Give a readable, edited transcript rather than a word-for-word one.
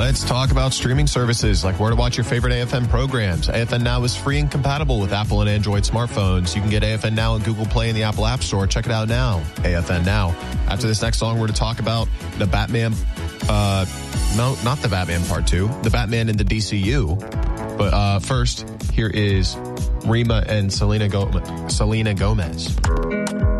Let's talk about streaming services, like where to watch your favorite AFN programs. AFN Now is free and compatible with Apple and Android smartphones. You can get AFN Now on Google Play and the Apple App Store. Check it out now. AFN Now. After this next song, we're to talk about the Batman, no, not the Batman Part 2, the Batman in the DCU. But first, here is Rema and Selena Gomez.